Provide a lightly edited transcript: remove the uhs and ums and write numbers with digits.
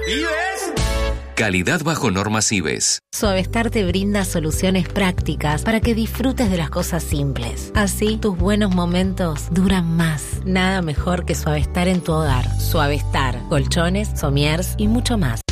Calidad bajo normas IBES. Suavestar te brinda soluciones prácticas para que disfrutes de las cosas simples. Así, tus buenos momentos duran más. Nada mejor que Suavestar en tu hogar. Suavestar, colchones, somiers y mucho más.